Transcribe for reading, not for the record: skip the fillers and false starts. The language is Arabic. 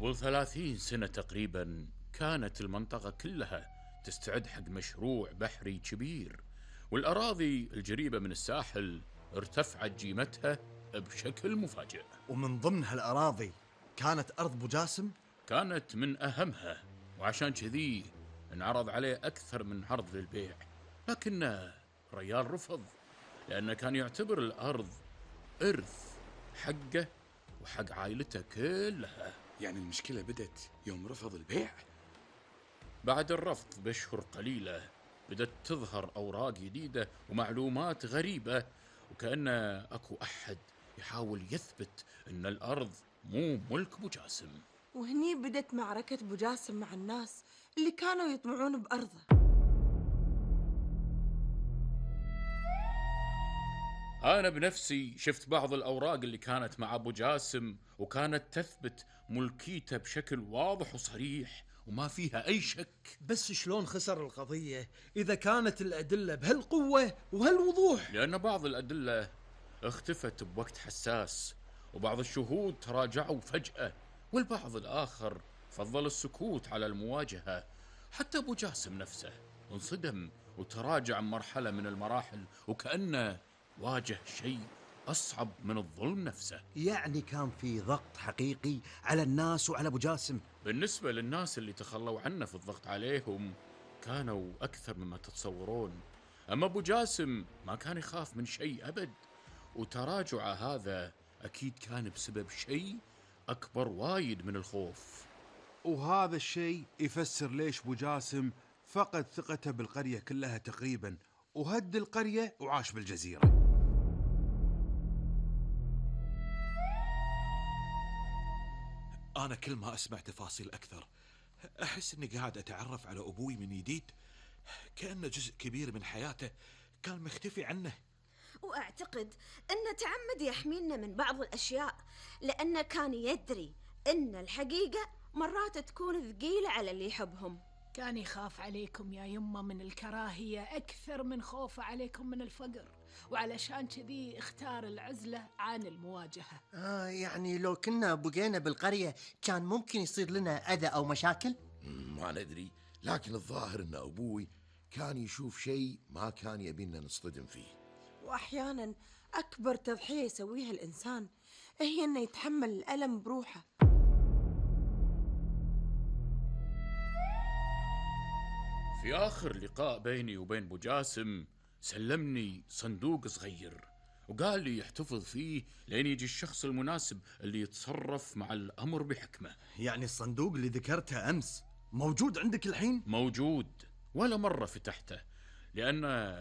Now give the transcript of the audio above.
قبل 30 سنة تقريبا كانت المنطقة كلها تستعد حق مشروع بحري كبير، والأراضي القريبة من الساحل ارتفعت قيمتها بشكل مفاجئ. ومن ضمن هالأراضي كانت أرض أبو جاسم. كانت من أهمها، وعشان كذي انعرض عليه أكثر من عرض للبيع، لكن ريال رفض لأنه كان يعتبر الأرض إرث حقه وحق عائلته كلها. يعني المشكلة بدت يوم رفض البيع؟ بعد الرفض بأشهر قليلة بدت تظهر أوراق جديدة ومعلومات غريبة، وكأن أكو أحد يحاول يثبت أن الأرض مو ملك أبو جاسم. وهني بدت معركة أبو جاسم مع الناس اللي كانوا يطمعون بأرضه. أنا بنفسي شفت بعض الأوراق اللي كانت مع أبو جاسم، وكانت تثبت ملكيته بشكل واضح وصريح وما فيها أي شك. بس شلون خسر القضية إذا كانت الأدلة بهالقوة وهالوضوح؟ لأن بعض الأدلة اختفت بوقت حساس، وبعض الشهود تراجعوا فجأة، والبعض الآخر فضل السكوت على المواجهة. حتى أبو جاسم نفسه انصدم وتراجع مرحلة من المراحل، وكأنه واجه شيء أصعب من الظلم نفسه. يعني كان في ضغط حقيقي على الناس وعلى أبو جاسم. بالنسبة للناس اللي تخلوا عنه في الضغط عليهم كانوا أكثر مما تتصورون، أما أبو جاسم ما كان يخاف من شيء أبد، وتراجعه هذا أكيد كان بسبب شيء أكبر وايد من الخوف. وهذا الشيء يفسر ليش أبو جاسم فقد ثقته بالقرية كلها تقريبا، وهد القرية وعاش بالجزيرة. أنا كل ما أسمع تفاصيل أكثر أحس أني قاعد أتعرف على أبوي من جديد، كأنه جزء كبير من حياته كان مختفي عنه. وأعتقد أنه تعمد يحمينا من بعض الأشياء، لأنه كان يدري أن الحقيقة مرات تكون ثقيلة على اللي يحبهم. كان يخاف عليكم يا يمه من الكراهية أكثر من خوفه عليكم من الفقر، وعلشان كذي اختار العزلة عن المواجهة. يعني لو كنا بقينا بالقرية كان ممكن يصير لنا أذى أو مشاكل؟ ما ندري، لكن الظاهر أن أبوي كان يشوف شيء ما كان يبينا نصطدم فيه. وأحيانا أكبر تضحية يسويها الإنسان هي أنه يتحمل الألم بروحه. في آخر لقاء بيني وبين أبو جاسم سلمني صندوق صغير وقال لي يحتفظ فيه لين يجي الشخص المناسب اللي يتصرف مع الأمر بحكمة. يعني الصندوق اللي ذكرته أمس موجود عندك الحين؟ موجود، ولا مرة فتحته، لأن